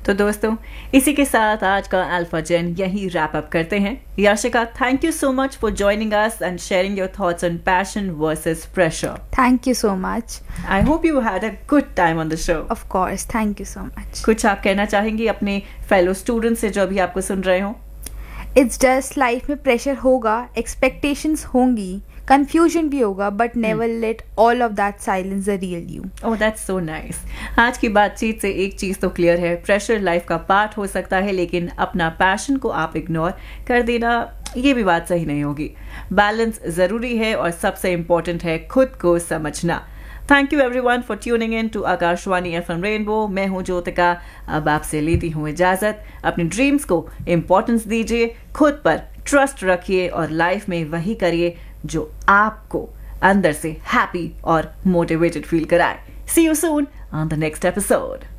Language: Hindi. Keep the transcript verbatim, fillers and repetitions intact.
तो दोस्तों, इसी के साथ आज का अल्फा जेन यही रैप अप करते हैं। Yashika, thank you so much for joining us and sharing your thoughts on passion versus pressure. Thank you so much. I hope you had a good time on the show. Of course, thank you so much. कुछ आप कहना चाहेंगी अपने फेलो स्टूडेंट्स से जो अभी आपको सुन रहे हो? It's just लाइफ में प्रेशर होगा, एक्सपेक्टेशंस होंगी, कंफ्यूजन भी होगा, but never let all of that silence the real you. Oh, that's so nice. आज की बातचीत से एक चीज तो क्लियर है, प्रेशर लाइफ का पार्ट हो सकता है, लेकिन अपना पैशन को आप इग्नोर कर देना, ये भी बात सही नहीं होगी। बैलेंस जरूरी है और सबसे इम्पोर्टेंट है खुद को समझना। Thank you everyone for tuning in to Akashvani FM rainbow. मैं हूं ज्योतिका, अब आपसे लेती हूं इजाजत। अपने ड्रीम्स को इम्पोर्टेंस दीजिए, खुद पर ट्रस्ट रखिए और लाइफ में वही करिए जो आपको अंदर से हैप्पी और मोटिवेटेड फील कराए। सी you soon on the next episode.